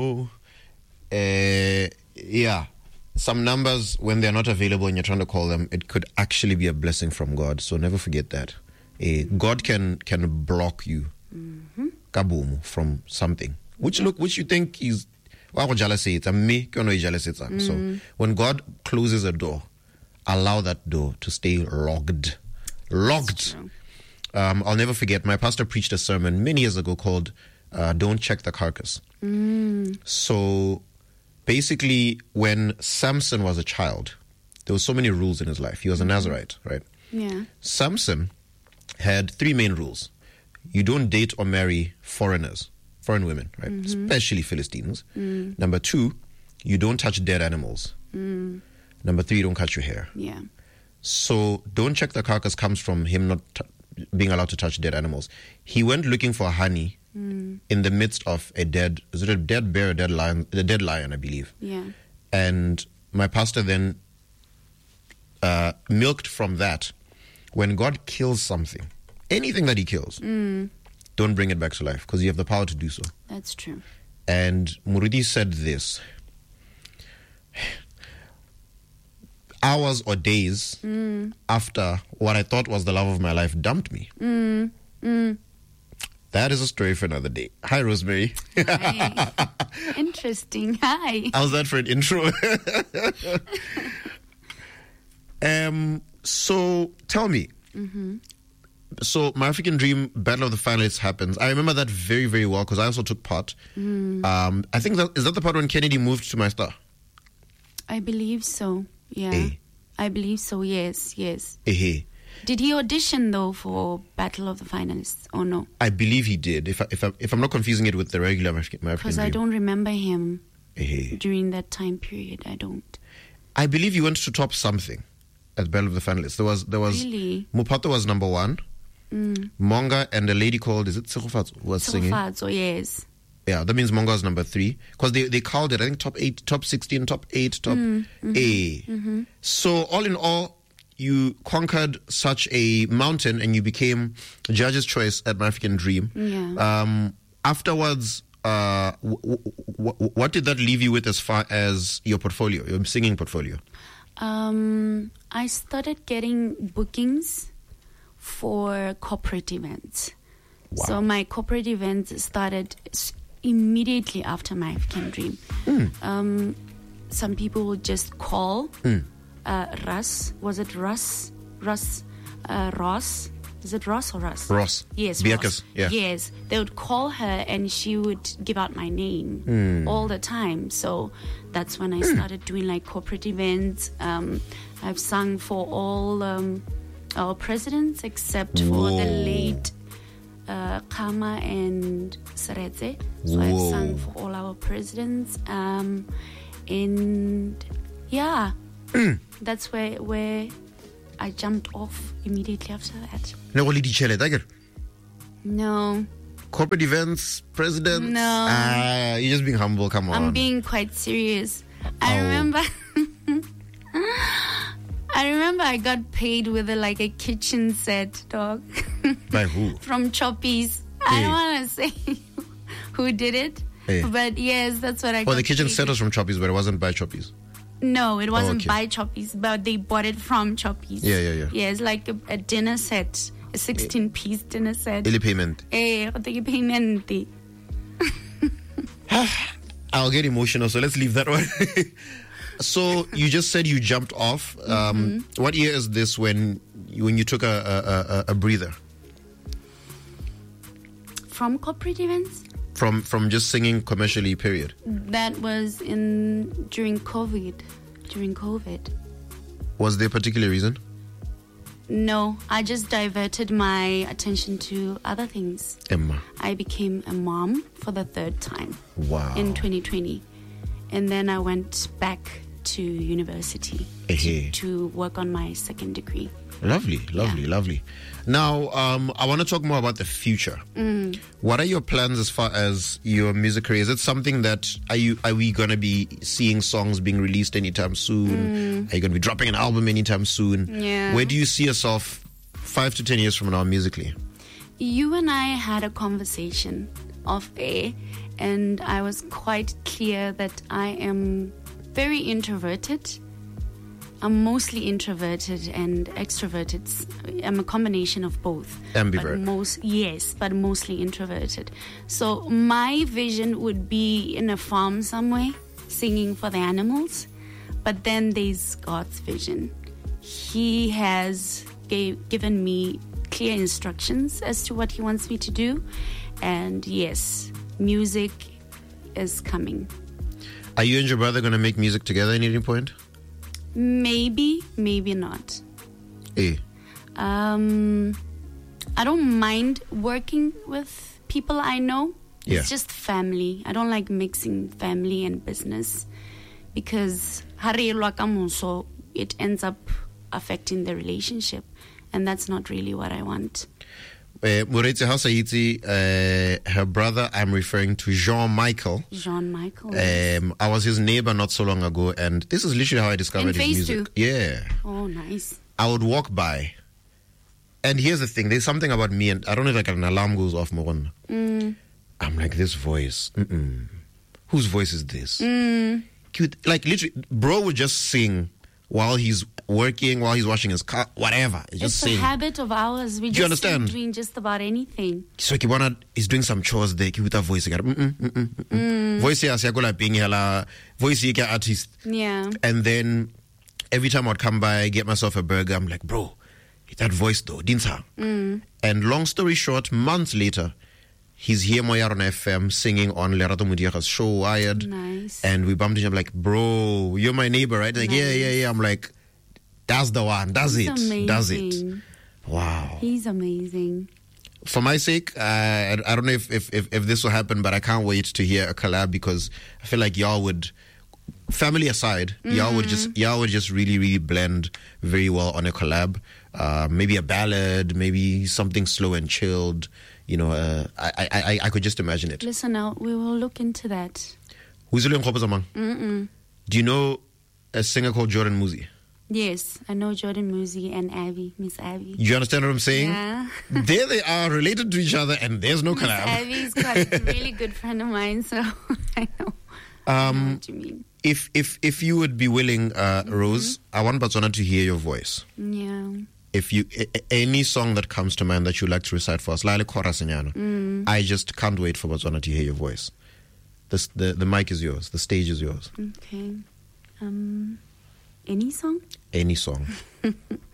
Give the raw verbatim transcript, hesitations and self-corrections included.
Uh, yeah. Some numbers, when they're not available and you're trying to call them, it could actually be a blessing from God. So never forget that. Uh, God can can block you, mm-hmm. kaboom, from something. Which look, which you think is, mm. So when God closes a door, allow that door to stay locked. Locked. Um, I'll never forget, my pastor preached a sermon many years ago called uh, Don't Check the Carcass. Mm. So basically, when Samson was a child, there were so many rules in his life. He was a Nazarite, right? Yeah. Samson had three main rules. You don't date or marry foreigners, foreign women, right? Mm-hmm. Especially Philistines. Mm. Number two, you don't touch dead animals. Mm. Number three, you don't cut your hair. Yeah. So don't check the carcass comes from him not t- being allowed to touch dead animals. He went looking for honey mm. in the midst of a dead, is it a dead bear, a dead lion, a dead lion, I believe. Yeah. And my pastor then uh, milked from that. When God kills something, anything that he kills, mm. don't bring it back to life because you have the power to do so. That's true. And Muridi said this. Hours or days mm. after what I thought was the love of my life dumped me. Mm. Mm. That is a story for another day. Hi, Rosemary. Hi. Interesting. Hi. How's that for an intro? um. So, tell me. Mm-hmm. So, My African Dream Battle of the Finalists happens. I remember that very, very well because I also took part. Mm. Um, I think that is that the part when Kennedy moved to My Star? I believe so. Yeah. Hey. I believe so. Yes. Yes. Hey. Did he audition though for Battle of the Finalists or no? I believe he did. If I, if I, if I'm not confusing it with the regular My African Dream. Because I don't remember him hey. during that time period. I don't. I believe he went to top something at Battle of the Finalists. There was there was really? Mupato was number one. Mm. Monga and a lady called, is it Tserufatso, was singing? Tserufatso, yes. Yeah, that means Monga was number three. Because they, they called it, I think, top eight, top sixteen, top eight, top mm, mm-hmm, A. Mm-hmm. So, all in all, you conquered such a mountain and you became judge's choice at My African Dream. Yeah. Um, afterwards, uh, w- w- what did that leave you with as far as your portfolio, your singing portfolio? Um, I started getting bookings for corporate events. Wow. So my corporate events started immediately after My African Dream. Mm. Um, some people would just call mm. uh, Russ. Was it Russ? Russ? Uh, Ross? Is it Ross or Russ? Ross. Yes, Biakas, Ross. Yeah. Yes. They would call her and she would give out my name mm. all the time. So that's when I mm. started doing like corporate events. Um, I've sung for all um, our presidents except for Whoa. the late uh, Kama and Seretse. So Whoa. I've sung for all our presidents. Um, and yeah, mm. that's where where I jumped off immediately after that. No. Corporate events, presidents? No. Ah, you're just being humble, come on. I'm being quite serious. I oh. remember... I remember I got paid with a, like a kitchen set, dog. By who? From Choppies. Hey. I don't want to say who did it. Hey. But yes, that's what I oh, got the kitchen paid. set was from Choppies, but it wasn't by Choppies. No, it wasn't oh, okay. by Choppies, but they bought it from Choppies. Yeah, yeah, yeah. Yeah, it's like a, a dinner set, a sixteen-piece dinner set. Early payment. Eh, the payment. I'll get emotional, so let's leave that one. So you just said you jumped off. Um, mm-hmm. What year is this when you, when you took a, a, a, a breather? From corporate events? From from just singing commercially, period. That was in during COVID. During COVID. Was there a particular reason? No, I just diverted my attention to other things. Emma. I became a mom for the third time. Wow. In twenty twenty. And then I went back to university to, to work on my second degree. Lovely, lovely, yeah. lovely. Now, um, I want to talk more about the future. Mm. What are your plans as far as your music career? Is it something that, are you are we going to be seeing songs being released anytime soon? Mm. Are you going to be dropping an album anytime soon? Yeah. Where do you see yourself five to ten years from now musically? You and I had a conversation off air, and I was quite clear that I am very introverted. I'm mostly introverted and extroverted. I'm a combination of both. Ambivert. But most, yes, but mostly introverted. So my vision would be in a farm somewhere, singing for the animals. But then there's God's vision. He has gave, given me clear instructions as to what he wants me to do. And yes, music is coming. Are you and your brother going to make music together at any point? Maybe, maybe not. Eh. Um, I don't mind working with people I know. Yeah. It's just family. I don't like mixing family and business because so it ends up affecting the relationship, and that's not really what I want. Uh, Moreitzi Hasaiti, uh, her brother, I'm referring to Jean-Michael. Jean-Michael. Um, I was his neighbor not so long ago, and this is literally how I discovered In his phase music. two? Yeah. Oh, nice. I would walk by, and here's the thing: there's something about me, and I don't know if like an alarm goes off, Moron. Mm. I'm like, this voice. Mm-mm. Whose voice is this? Mm. Cute. Like literally, bro would just sing while he's working, while he's washing his car, whatever. Just It's sing. a habit of ours. We Do just you understand? doing just about anything. So Kibwana is doing some chores there. With a voice, mm mm mm mm mm. Voice here, siyakola being hela. Voice here, artist. Yeah. And then every time I'd come by, get myself a burger, I'm like, bro, that voice though, didn't her? Mm. And long story short, months later, he's here Moya on F M singing on Lerato Mudiaka's show, Wired. Nice. And we bumped into him, like, bro, you're my neighbor, right? Like, Nice. yeah, yeah, yeah. I'm like, that's the one. Does He's it. amazing. Does it. Wow. He's amazing. For my sake, uh, I, I don't know if, if, if, if this will happen, but I can't wait to hear a collab because I feel like y'all would, family aside, mm-hmm. y'all would just y'all would just really, really blend very well on a collab. Uh, maybe a ballad, maybe something slow and chilled. You know, uh, I, I I I could just imagine it. Listen now, we will look into that. Who's Nkgopo? Mm-mm. Do you know a singer called Jordan Muzi? Yes, I know Jordan Muzi and Abby, Miss Abby. You understand what I'm saying? Yeah. There they are, related to each other, and there's no Miss collab. Abby's quite a really good friend of mine, so I know, I Um, know what you mean. If if if you would be willing, uh, Mm-hmm. Rose, I want Botswana to hear your voice. Yeah. If you a- a- any song that comes to mind that you'd like to recite for us, Lale Chorus Nyano. Mm. I just can't wait for Botswana to hear your voice. The the the mic is yours. The stage is yours. Okay. Um, any song? Any song.